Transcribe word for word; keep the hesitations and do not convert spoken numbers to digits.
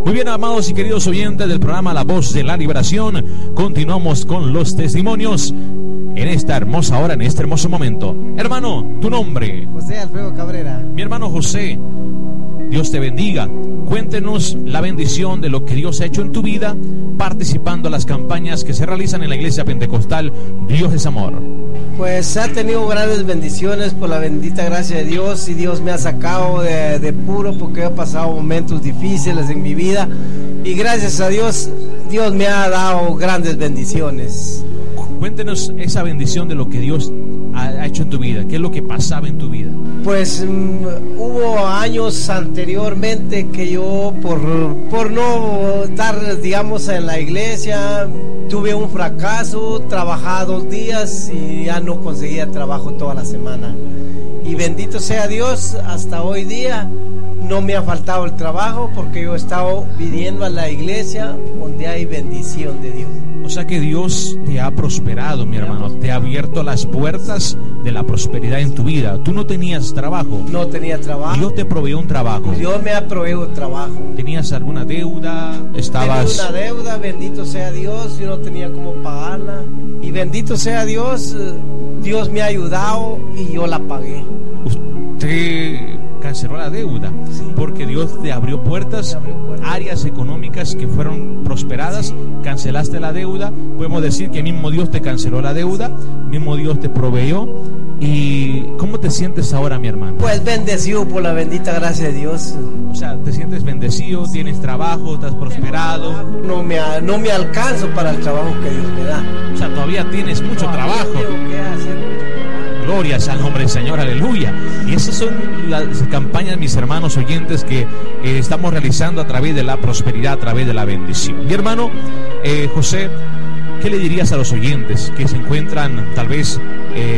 Muy bien, amados y queridos oyentes del programa La Voz de la Liberación, continuamos con los testimonios en esta hermosa hora, en este hermoso momento. Hermano, tu nombre. José Alfredo Cabrera. Mi hermano José, Dios te bendiga. Cuéntenos la bendición de lo que Dios ha hecho en tu vida, participando en las campañas que se realizan en la iglesia pentecostal Dios es Amor. Pues ha tenido grandes bendiciones por la bendita gracia de Dios, y Dios me ha sacado de, de puro, porque he pasado momentos difíciles en mi vida, y gracias a Dios, Dios me ha dado grandes bendiciones. Cuéntenos esa bendición de lo que Dios ha hecho en tu vida. ¿Qué es lo que pasaba en tu vida? Pues um, hubo años anteriormente que yo por, por no estar, digamos, en la iglesia, tuve un fracaso, trabajaba dos días y ya no conseguía trabajo toda la semana. Y bendito sea Dios, hasta hoy día no me ha faltado el trabajo, porque yo he estado viniendo a la iglesia donde hay bendición de Dios. O sea que Dios te ha prosperado, mi hermano, te ha abierto las puertas de la prosperidad en tu vida. Tú no tenías trabajo. No tenía trabajo. Dios te proveyó un trabajo. Dios me ha proveído trabajo. ¿Tenías alguna deuda? ¿Estabas...? Tenía una deuda, bendito sea Dios, yo no tenía cómo pagarla. Y bendito sea Dios, Dios me ha ayudado y yo la pagué. Usted canceló la deuda, sí, porque Dios te abrió puertas, abrió puertas, áreas económicas que fueron prosperadas, sí. Cancelaste la deuda, podemos decir que mismo Dios te canceló la deuda, sí. Mismo Dios te proveyó. ¿Y cómo te sientes ahora, mi hermano? Pues bendecido por la bendita gracia de Dios. O sea, te sientes bendecido, sí. Tienes trabajo, estás prosperado. No me, no me alcanzo para el trabajo que Dios me da. O sea, todavía tienes mucho todavía trabajo. Tengo que hacer. Glorias al nombre del Señor, aleluya. Y esas son las campañas, mis hermanos oyentes, que eh, estamos realizando a través de la prosperidad, a través de la bendición. Mi hermano eh, José, ¿qué le dirías a los oyentes que se encuentran tal vez eh,